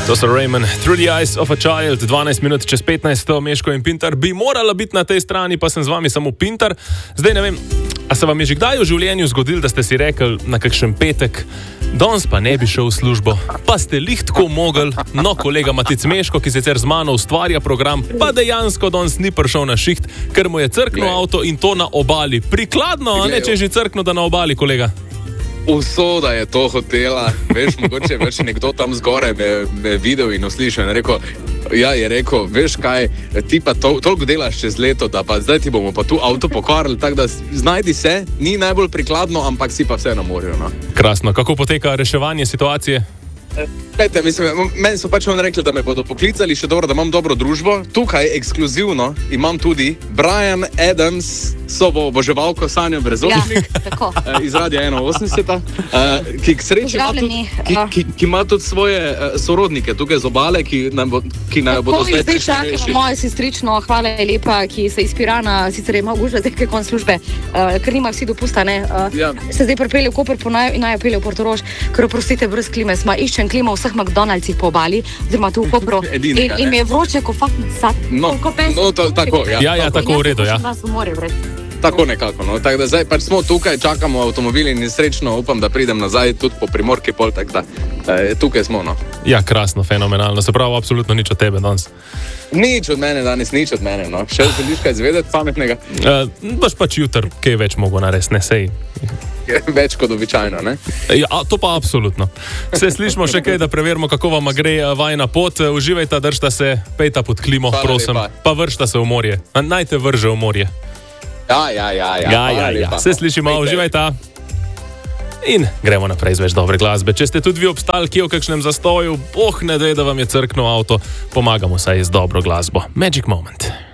To so Raymond, Through the Eyes of a Child, 12 minut čez 15, Meško in Pintar. Bi morala biti na tej strani, pa sem z vami samo Pintar. Zdaj ne vem, a se vam je že kdaj v življenju zgodilo, da ste si rekli na kakšen petek, danes pa ne bi šel v službo, pa ste lih tako mogli, no kolega Matic Meško, ki sicer z mano ustvarja program, pa dejansko danes ni prišel na šiht, ker mu je crknil avto in to na obali. Prikladno, a ne, če je že crknil, da na obali, kolega? Usoda je to hotela, veš, mogoče več nekdo tam zgoraj me videl in uslišal in je rekel, veš kaj, ti pa toliko delaš čez leto, da pa zdaj ti bomo pa tu avto pokvarili, tako da znajdi se, ni najbolj prikladno, ampak si pa vse na morju, no. Krasno, kako poteka reševanje situacije? Glejte, meni so pač rekli, da me bodo poklicali, še dobro, da imam dobro družbo. Tukaj ekskluzivno imam tudi Bryan Adams, oboževalko Sanjo Brezovnik, iz Radia 81, ki k sreči ki ima tudi svoje sorodnike tukaj z obale, ki naj bodo zdaj prišli. Moje sestrično, hvala lepa, ki se iz Pirana, sicer je malo gužva, zdaj kaj kon službe, ker nima vsi dopusta, ne? Se zdaj pripelje v Koper in naj pelje v Portorož, ker oprostite, brez klime smo, iščem klima v vseh McDonald'sih po obali, oziroma tu v Kopru, in mi je vroče, ko fakt sad. No, tako, ja. Ja, tako v redu, ja. Tako nekako, no. Tako da zdaj pač smo tukaj, čakamo avtomobili in srečno upam, da pridem nazaj tudi po Primorki pol, tako da tukaj smo, no. Ja, krasno, fenomenalno, se pravi, absolutno nič od tebe danes. Nič od mene danes, nič od mene, no. Še želiš kaj izvedeti pametnega? Baš pač jutr, kaj več mogo narediti, ne sej. Več kot običajno, ne? Ja, to pa absolutno. Se slišimo še kaj, da preverimo, kako vam gre vajna pot. Uživajte, držite se, pejta pod klimo, prosim, pa vršite se v morje. Naj te vrže v morje. Ja. Se slišimo, uživajte. In gremo naprej z več dobre glasbe. Če ste tudi vi obstali kje v kakšnem zastoju, ne dej, da vam je crknil avto, pomagamo saj z dobro glasbo. Magic Moment.